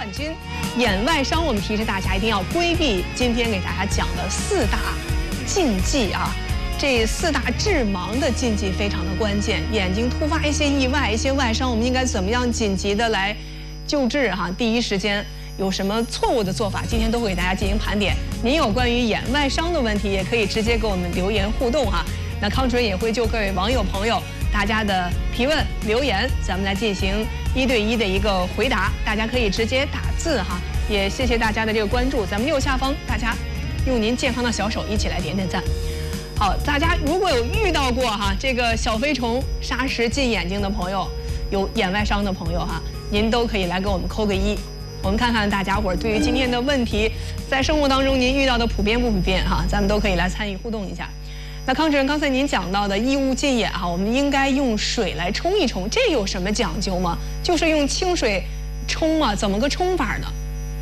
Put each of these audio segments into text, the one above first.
军。眼外伤，我们提示大家一定要规避今天给大家讲的4大禁忌啊。这4大致盲的禁忌非常的关键，眼睛突发一些意外、一些外伤，我们应该怎么样紧急的来救治哈？第一时间有什么错误的做法？今天都会给大家进行盘点。您有关于眼外伤的问题，也可以直接给我们留言互动哈。那康主任也会就各位网友朋友大家的提问留言，咱们来进行1对1的一个回答。大家可以直接打字哈，也谢谢大家的这个关注。咱们右下方大家用您健康的小手一起来点点赞。好，大家如果有遇到过哈这个小飞虫砂石进眼睛的朋友，有眼外伤的朋友哈，您都可以来给我们扣个1。我们看看大家伙儿对于今天的问题，在生活当中您遇到的普遍不普遍哈？咱们都可以来参与互动一下。那康主任，刚才您讲到的异物进眼哈，我们应该用水来冲一冲，这有什么讲究吗？就是用清水冲吗？怎么个冲法呢？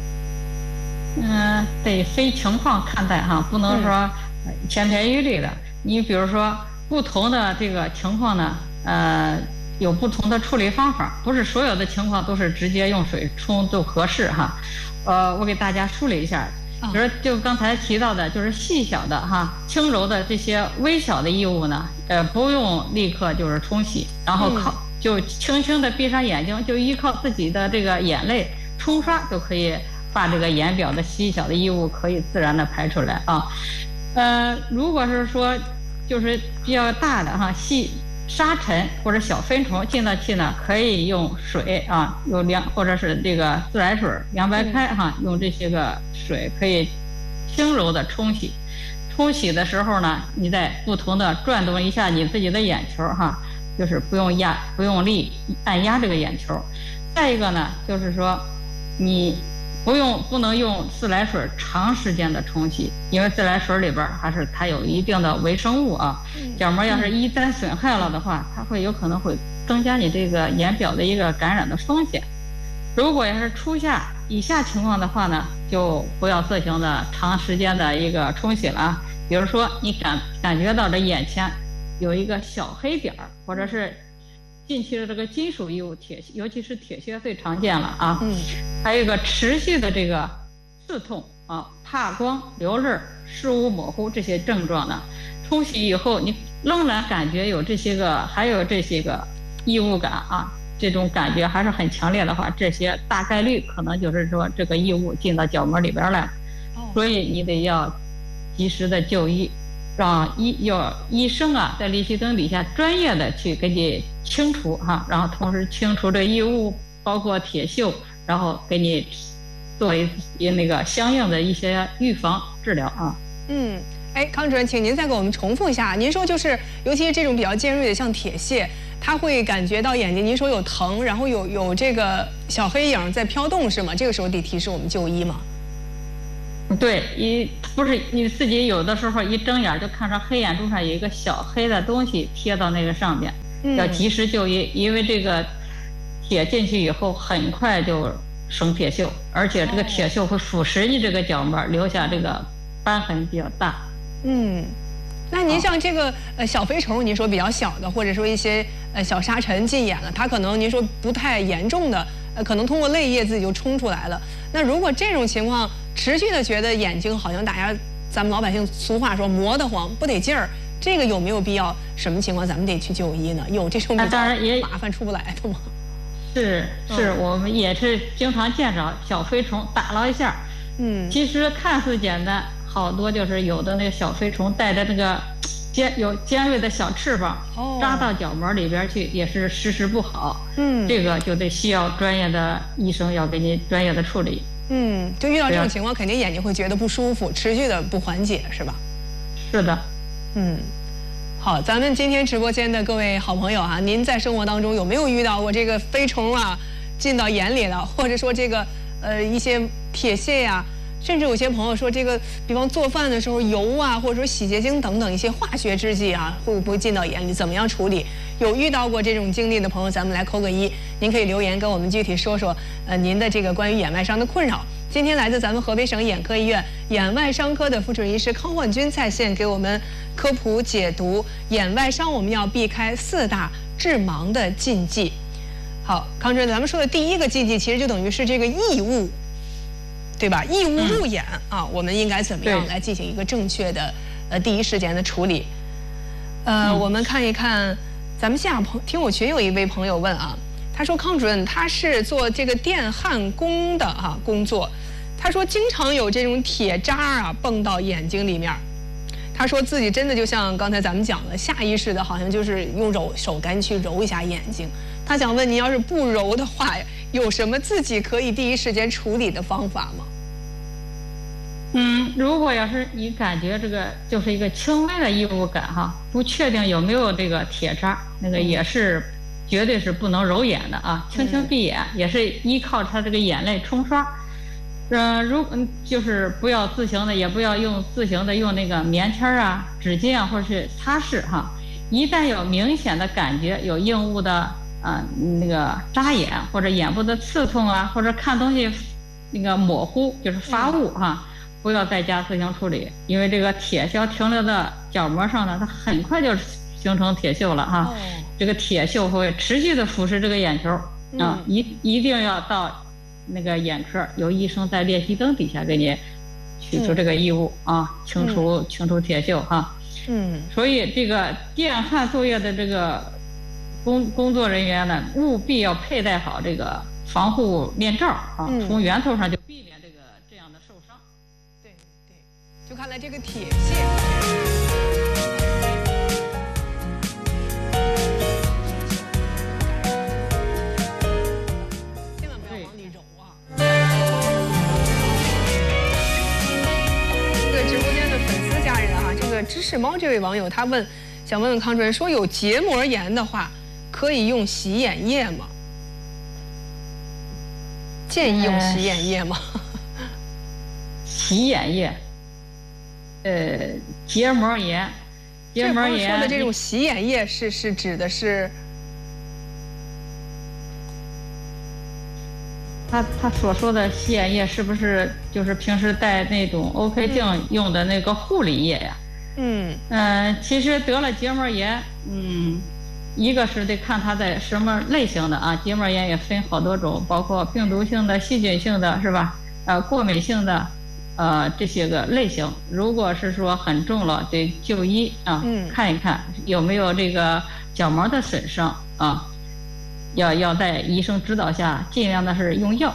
得非情况看待哈，不能说千篇一律的。你比如说不同的这个情况呢，有不同的处理方法，不是所有的情况都是直接用水冲就合适哈。我给大家梳理一下，就刚才提到的，就是细小的哈、轻柔的这些微小的异物呢，不用立刻就是冲洗，然后就轻轻的闭上眼睛，就依靠自己的这个眼泪冲刷就可以把这个眼表的细小的异物可以自然的排出来啊。如果是说就是比较大的哈沙尘或者小飞虫进到气呢，可以用水啊，或者是这个自来水凉白开哈，用这些个水可以轻柔的冲洗。冲洗的时候呢，你再不同的转动一下你自己的眼球哈，就是不用力按压这个眼球。再一个呢，就是说你不能用自来水长时间的冲洗，因为自来水里边它有一定的微生物啊，角膜要是一旦损害了的话，它有可能会增加你这个眼表的一个感染的风险。如果要是初夏以下情况的话呢，就不要自行的长时间的一个冲洗了啊。比如说你感觉到这眼前有一个小黑点儿，或者是近期的这个金属异物尤其是铁屑最常见了啊。还有一个持续的这个刺痛啊、怕光、流泪、视物模糊这些症状呢，冲洗以后你仍然感觉有还有这些个异物感啊，这种感觉还是很强烈的话，这些大概率可能就是说这个异物进到角膜里边来，所以你得要及时的就医。让医生啊在离心灯底下专业的去给你清除哈，然后同时清除这异物，包括铁锈，然后给你做那个相应的一些预防治疗啊。 康主任，请您再给我们重复一下，您说就是尤其是这种比较尖锐的像铁屑，它会感觉到眼睛，您说有疼，然后有这个小黑影在飘动是吗？这个时候得提示我们就医吗？ 对，不是你自己有的时候一睁眼就看着黑眼珠上有一个小黑的东西贴到那个上面，要及时就医，因为这个铁进去以后很快就生铁锈，而且这个铁锈会腐蚀你这个角膜，留下这个瘢痕比较大。 那您像这个小飞虫，您说比较小的，或者说一些小沙尘进眼了，它可能您说不太严重的，可能通过泪液自己就冲出来了。那如果这种情况持续的觉得眼睛好像咱们老百姓俗话说磨得慌不得劲儿，这个有没有必要？什么情况咱们得去就医呢？有这种比较麻烦出不来的吗？ 是，我们也是经常见着小飞虫打了一下，其实看似简单，好多就是有的那个小飞虫带着那个有尖锐的小翅膀，扎到角膜里边去，也是实施不好。这个就得需要专业的医生要给你专业的处理。 就遇到这种情况，肯定眼睛会觉得不舒服，持续的不缓解，是吧？ 是的。 好，咱们今天直播间的各位好朋友啊，您在生活当中有没有遇到过这个飞虫啊进到眼里了，或者说这个一些铁屑呀？甚至有些朋友说，这个比方做饭的时候油啊，或者说洗洁精等等一些化学制剂啊，会不会进到眼里？怎么样处理？有遇到过这种经历的朋友，咱们来扣个1。您可以留言跟我们具体说说，您的这个关于眼外伤的困扰。今天来自咱们河北省眼科医院眼外伤科的副主任医师康焕军在线给我们科普解读眼外伤，我们要避开4大致盲的禁忌。 好，康主任，咱们说的第一个禁忌其实就等于是这个异物，对吧？异物入眼啊，我们应该怎么样来进行一个正确的第一时间的处理？我们看一看，咱们现场听友群有一位朋友问啊，他说康主任他是做这个电焊工的工作，他说经常有这种铁渣啊蹦到眼睛里面。他说自己真的就像刚才咱们讲的，下意识的好像就是用手干去揉一下眼睛。他想问您，要是不揉的话，有什么自己可以第一时间处理的方法吗？ 如果要是你感觉这个就是一个轻微的异物感不确定有没有这个铁渣，那个也是绝对是不能揉眼的啊，轻轻闭眼，也是依靠它这个眼泪冲刷。就是不要自行的，也不要自行的用那个棉签啊、纸巾啊，或者是擦拭一旦有明显的感觉，有硬物的那个扎眼，或者眼部的刺痛啊，或者看东西那个模糊，就是发物不要在家自行处理，因为这个铁锈停留在角膜上呢，它很快就形成铁锈了这个铁锈会持续的腐蚀这个眼球一定要到那个眼科，有医生在练习灯底下给你取出这个异物清除铁锈所以这个电焊作业的这个工作人员呢，务必要佩戴好这个防护面罩从源头上就避免这样的受伤。 对，就看来这个铁线。知识猫这位网友他想问问康主任，说有结膜炎的话，可以用洗眼液吗？建议用洗眼液吗？ 洗眼液，结膜炎说的这种洗眼液是指的是？ 他所说的洗眼液是不是就是平时戴那种 OK 镜用的那个护理液呀？其实得了结膜炎，一个是得看它在什么类型的结膜炎也分好多种，包括病毒性的、细菌性的，是吧？过敏性的，这些个类型。如果是说很重了，得就医看一看有没有这个角膜的损伤要在医生指导下，尽量的是用药。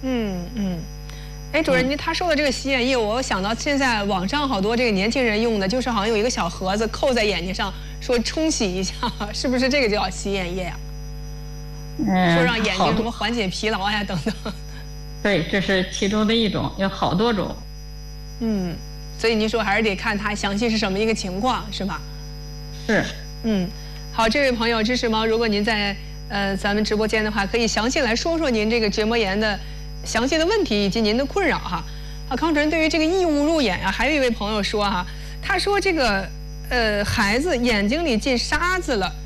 主任，他说的这个洗眼液，我想到现在网上好多这个年轻人用的，就是好像有一个小盒子扣在眼睛上，说冲洗一下，是不是这个就叫洗眼液呀？说让眼睛什么缓解疲劳呀等等。 对，这是其中的一种，有好多种。 所以您说还是得看它详细是什么一个情况，是吧？ 是。 好，这位朋友知识猫，如果您在咱们直播间的话，可以详细来说说您这个结膜炎的详细的问题以及您的困扰康主任，对于这个异物入眼还有一位朋友说他说这个孩子眼睛里进沙子了，